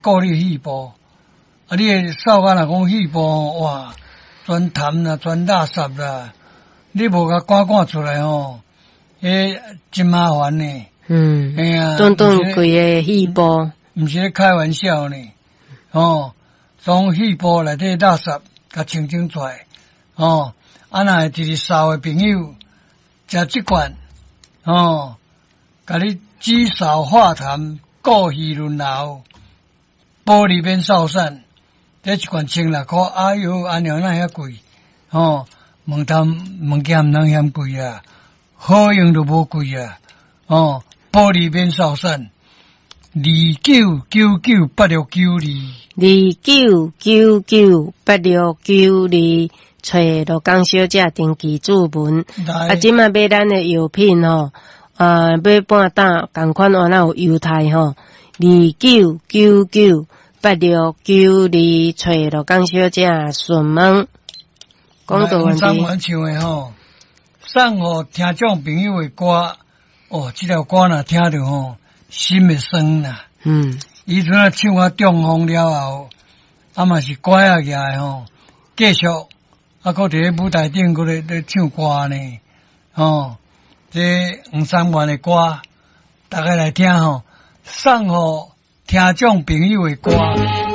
顾你戏部，啊，你的扫把若讲戏部哇，全痰啦，全垃圾啦，你无甲赶出来吼，真麻烦呢。哎呀， 顿顿规个戏部， 毋是咧开玩笑呢。从戏部内底垃圾甲清出来，若就是扫的朋友食即罐，甲你积少化痰，过戏轮流，玻璃免扫散，这一罐16块，哎哟，安娘哪遐贵？物件毋通嫌贵啊，好用都无贵啊，玻璃免扫散 299982，299982，找罗江小姐登记注文。即卖买咱的药品买半担，共款换有犹太299982，找罗江小姐询问。讲到问题， 唱的送互听众朋友的歌，这条歌若听着心会酸啦。伊阵啊唱啊中风了后，嘛是乖啊起来继续搁伫咧舞台顶搁咧唱歌呢。这黄三元的歌，大家来听送互听众朋友的歌。